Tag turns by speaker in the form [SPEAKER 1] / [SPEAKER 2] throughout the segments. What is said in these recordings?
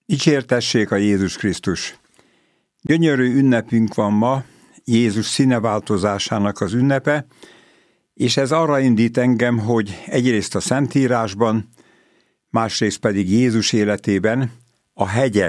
[SPEAKER 1] Dicsértessék a Jézus Krisztus! Gyönyörű ünnepünk van ma, Jézus színeváltozásának az ünnepe, és ez arra indít engem, hogy egyrészt a Szentírásban, másrészt pedig Jézus életében a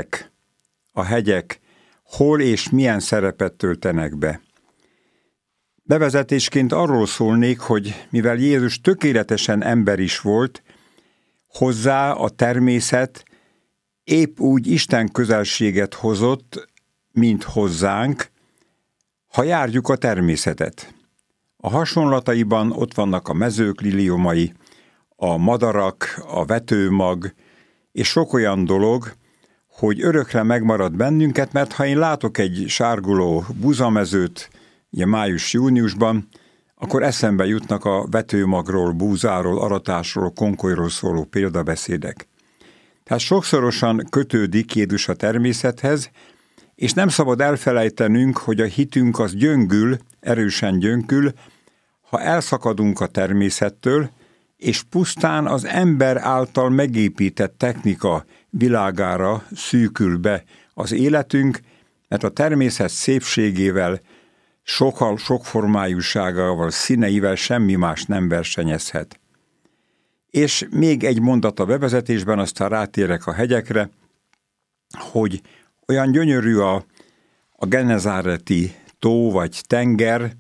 [SPEAKER 1] hegyek hol és milyen szerepet töltenek be. Bevezetésként arról szólnék, hogy mivel Jézus tökéletesen ember is volt, hozzá a természet épp úgy Isten közelséget hozott, mint hozzánk, ha járjuk a természetet. A hasonlataiban ott vannak a mezők liliomai, a madarak, a vetőmag, és sok olyan dolog, hogy örökre megmarad bennünket, mert ha én látok egy sárguló búzamezőt, ugye május-júniusban, akkor eszembe jutnak a vetőmagról, búzáról, aratásról, konkolyról szóló példabeszédek. Tehát sokszorosan kötődik Jézus a természethez, és nem szabad elfelejtenünk, hogy a hitünk az gyöngül, erősen gyöngül, ha elszakadunk a természettől, és pusztán az ember által megépített technika világára szűkül be az életünk, mert a természet szépségével, sok formájúságával, színeivel semmi más nem versenyezhet. És még egy mondat a bevezetésben, aztán rátérek a hegyekre, hogy olyan gyönyörű a Genezáreti tó vagy tenger,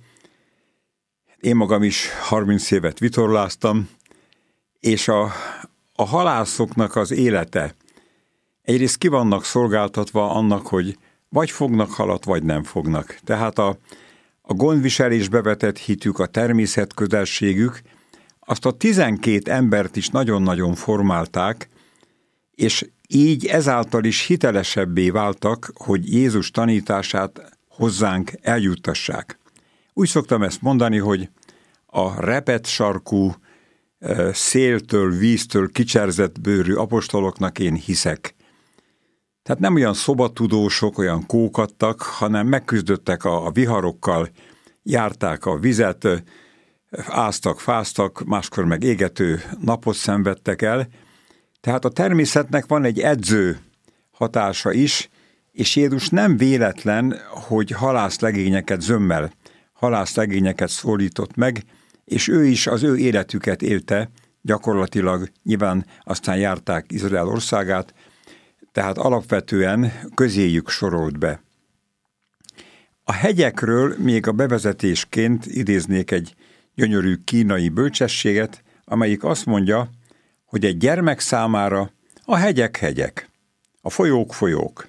[SPEAKER 1] én magam is 30 évet vitorláztam, és a halászoknak az élete egyrészt ki vannak szolgáltatva annak, hogy vagy fognak halat, vagy nem fognak. Tehát a gondviselésbe vetett hitük, a természet közelségük, azt a 12 embert is nagyon-nagyon formálták, és így ezáltal is hitelesebbé váltak, hogy Jézus tanítását hozzánk eljuttassák. Úgy szoktam ezt mondani, hogy a repett sarkú, széltől, víztől kicserzett bőrű apostoloknak én hiszek. Tehát nem olyan szobatudósok, olyan kókadtak, hanem megküzdöttek a viharokkal, járták a vizet, áztak, fáztak, máskor meg égető napot szenvedtek el. Tehát a természetnek van egy edző hatása is, és Jézus nem véletlen, hogy halászlegényeket zömmel, halászlegényeket szólított meg, és ő is az ő életüket élte, gyakorlatilag nyilván aztán járták Izrael országát, tehát alapvetően közéjük sorolt be. A hegyekről még a bevezetésként idéznék egy gyönyörű kínai bölcsességet, amelyik azt mondja, hogy egy gyermek számára a hegyek hegyek, a folyók folyók.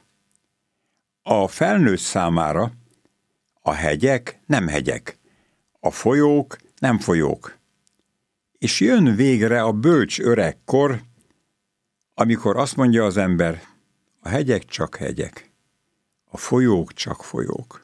[SPEAKER 1] A felnőtt számára a hegyek nem hegyek, a folyók nem folyók. És jön végre a bölcs öregkor, amikor azt mondja az ember, a hegyek csak hegyek, a folyók csak folyók.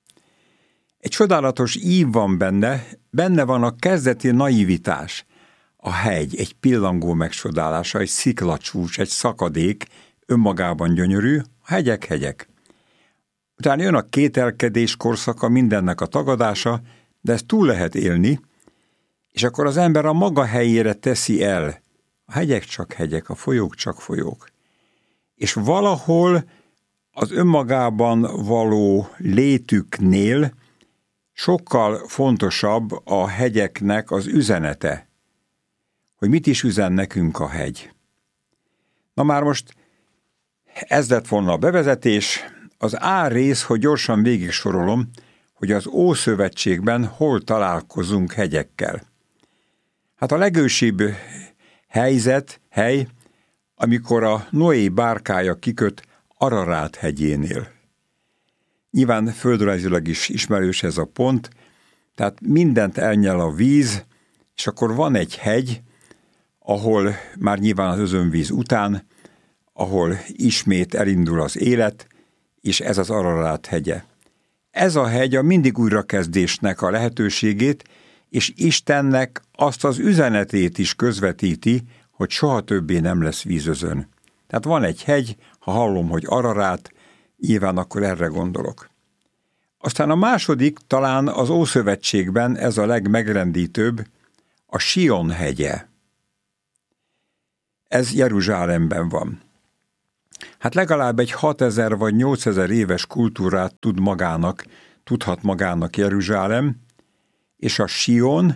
[SPEAKER 1] Egy csodálatos ív van benne van a kezdeti naivitás. A hegy egy pillangó megcsodálása, egy sziklacsúcs, egy szakadék, önmagában gyönyörű, a hegyek hegyek. Utána jön a kételkedés korszaka, mindennek a tagadása, de ezt túl lehet élni, és akkor az ember a maga helyére teszi el. A hegyek csak hegyek, a folyók csak folyók. És valahol az önmagában való létüknél sokkal fontosabb a hegyeknek az üzenete, hogy mit is üzen nekünk a hegy. Na már most ez lett volna a bevezetés, az A rész, hogy gyorsan végig sorolom, hogy az Ószövetségben hol találkozunk hegyekkel. Hát a legősibb hely, amikor a Noé bárkája kiköt Ararát hegyénél. Nyilván földrajzilag is ismerős ez a pont, tehát mindent elnyel a víz, és akkor van egy hegy, ahol már nyilván az özönvíz után, ahol ismét elindul az élet, és ez az Ararát hegye. Ez a hegy a mindig újrakezdésnek a lehetőségét, és Istennek azt az üzenetét is közvetíti, hogy soha többé nem lesz vízözön. Tehát van egy hegy, ha hallom, hogy Ararát, nyilván akkor erre gondolok. Aztán a második, talán az Ószövetségben ez a legmegrendítőbb, a Sion hegye. Ez Jeruzsálemben van. Hát hát legalább egy 6000 vagy 8000 éves kultúrát tudhat magának Jeruzsálem, és a Sion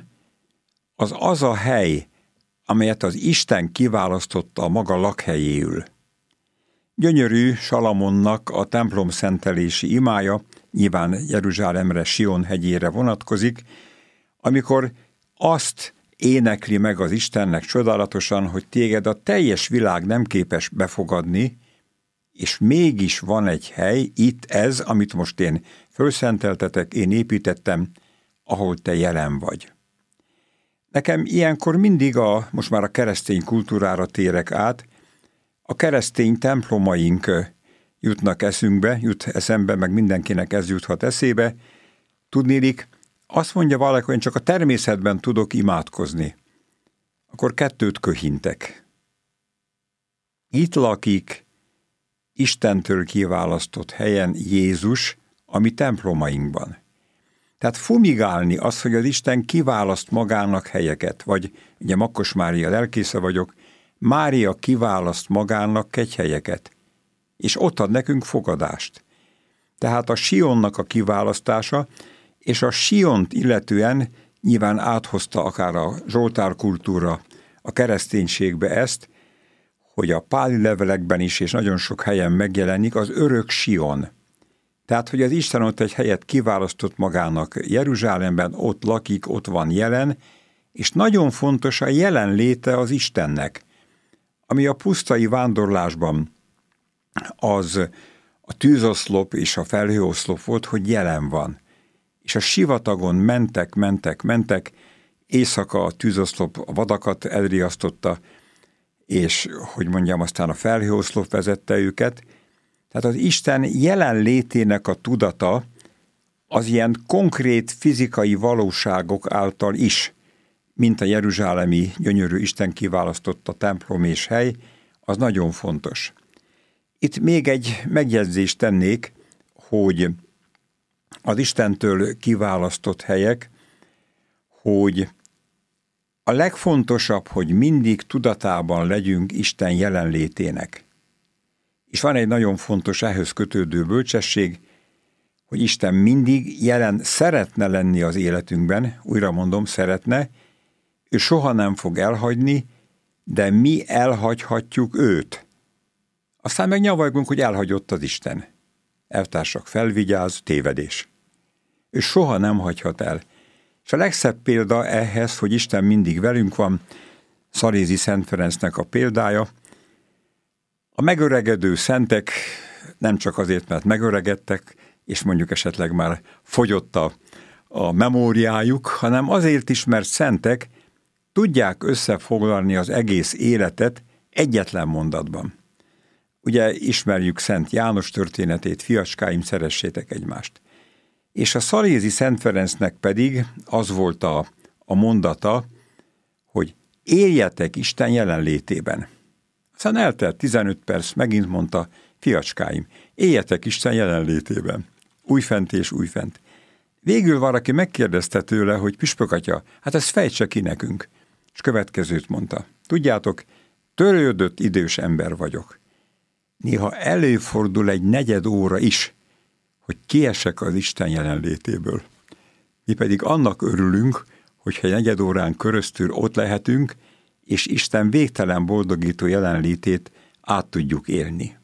[SPEAKER 1] az a hely, amelyet az Isten kiválasztotta a maga lakhelyéül. Gyönyörű Salamonnak a templom szentelési imája, nyilván Jeruzsálemre, Sion hegyére vonatkozik, amikor azt énekli meg az Istennek csodálatosan, hogy téged a teljes világ nem képes befogadni, és mégis van egy hely, itt ez, amit most én fölszenteltetek, én építettem, ahol te jelen vagy. Nekem ilyenkor mindig most már a keresztény kultúrára térek át, a keresztény templomaink jutnak jut eszembe, meg mindenkinek ez juthat eszébe. Tudnélik, azt mondja valaki, hogy én csak a természetben tudok imádkozni. Akkor 2 köhintek. Itt lakik Istentől kiválasztott helyen Jézus a mi templomainkban. Tehát fumigálni az, hogy az Isten kiválaszt magának helyeket, vagy ugye Makkos Mária lelkésze vagyok, Mária kiválaszt magának kegyhelyeket, és ott ad nekünk fogadást. Tehát a Sionnak a kiválasztása, és a Siont illetően nyilván áthozta akár a Zsoltár kultúra a kereszténységbe ezt, hogy a páli levelekben is, és nagyon sok helyen megjelenik az örök Sion. Tehát, hogy az Isten ott egy helyet kiválasztott magának Jeruzsálemben, ott lakik, ott van jelen, és nagyon fontos a jelenléte az Istennek, ami a pusztai vándorlásban az a tűzoszlop és a felhőoszlop volt, hogy jelen van. És a sivatagon mentek, éjszaka a tűzoszlop a vadakat elriasztotta, és, hogy mondjam, aztán a felhőoszlop vezette őket. Tehát az Isten jelenlétének a tudata az ilyen konkrét fizikai valóságok által is, mint a jeruzsálemi gyönyörű Isten kiválasztotta templom és hely, az nagyon fontos. Itt még egy megjegyzést tennék, hogy az Istentől kiválasztott helyek, hogy a legfontosabb, hogy mindig tudatában legyünk Isten jelenlétének. És van egy nagyon fontos ehhez kötődő bölcsesség, hogy Isten mindig szeretne lenni az életünkben, újra mondom, szeretne, ő soha nem fog elhagyni, de mi elhagyhatjuk őt. Aztán meg nyavajgunk, hogy elhagyott az Isten. Eltársak, felvigyázz, tévedés. Ő soha nem hagyhat el. És a legszebb példa ehhez, hogy Isten mindig velünk van, Szalézi Szent Ferencnek a példája. A megöregedő szentek nem csak azért, mert megöregedtek, és mondjuk esetleg már fogyott a memóriájuk, hanem azért is, mert szentek tudják összefoglalni az egész életet egyetlen mondatban. Ugye ismerjük Szent János történetét, fiacskáim, szeressétek egymást. És a Szalézi Szent Ferencnek pedig az volt a mondata, hogy éljetek Isten jelenlétében. Aztán eltelt 15 perc, megint mondta, fiacskáim, éljetek Isten jelenlétében. Újfent és újfent. Végül valaki megkérdezte tőle, hogy püspök atya, hát ezt fejtse ki nekünk. És következőt mondta. Tudjátok, törődött idős ember vagyok. Néha előfordul egy 4 óra is, hogy kiesek az Isten jelenlétéből. Mi pedig annak örülünk, hogyha 4 órán köröztül ott lehetünk, és Isten végtelen boldogító jelenlétét át tudjuk élni.